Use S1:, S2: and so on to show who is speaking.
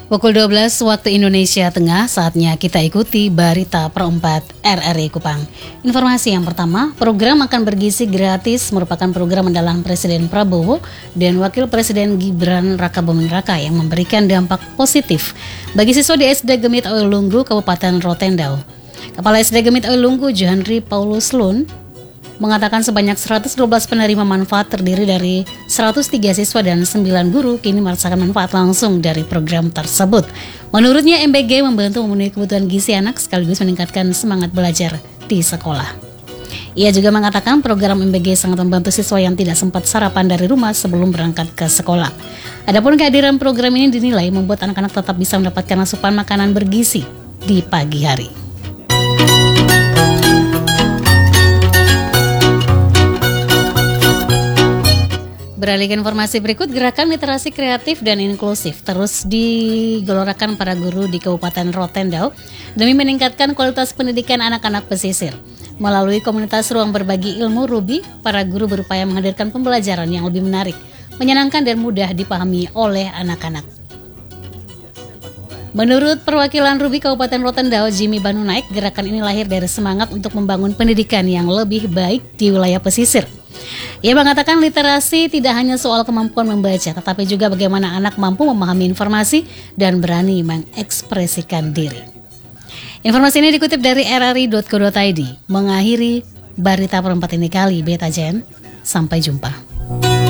S1: Pukul 12 waktu Indonesia Tengah, saatnya kita ikuti Berita Per4 RRI Kupang. Informasi yang pertama, program makan bergizi gratis merupakan program andalan Presiden Prabowo dan Wakil Presiden Gibran Rakabuming Raka yang memberikan dampak positif bagi siswa di SD Gemit Oilunggu, Kabupaten Rotendao. Kepala SD Gemit Oilunggu, Johandri Paulus Lun, mengatakan sebanyak 112 penerima manfaat terdiri dari 103 siswa dan 9 guru kini merasakan manfaat langsung dari program tersebut. Menurutnya, MBG membantu memenuhi kebutuhan gizi anak sekaligus meningkatkan semangat belajar di sekolah. Ia juga mengatakan program MBG sangat membantu siswa yang tidak sempat sarapan dari rumah sebelum berangkat ke sekolah. Adapun kehadiran program ini dinilai membuat anak-anak tetap bisa mendapatkan asupan makanan bergizi di pagi hari. Beralih ke informasi berikut, gerakan literasi kreatif dan inklusif terus digelorakan para guru di Kabupaten Rotendao demi meningkatkan kualitas pendidikan anak-anak pesisir. Melalui komunitas ruang berbagi ilmu Ruby, para guru berupaya menghadirkan pembelajaran yang lebih menarik, menyenangkan dan mudah dipahami oleh anak-anak. Menurut perwakilan Ruby Kabupaten Rotendao, Jimmy Banunaik, gerakan ini lahir dari semangat untuk membangun pendidikan yang lebih baik di wilayah pesisir. Ia mengatakan literasi tidak hanya soal kemampuan membaca, tetapi juga bagaimana anak mampu memahami informasi dan berani mengekspresikan diri. Informasi ini dikutip dari rri.co.id. Mengakhiri Berita Per4 ini kali, Beta Jen. Sampai jumpa.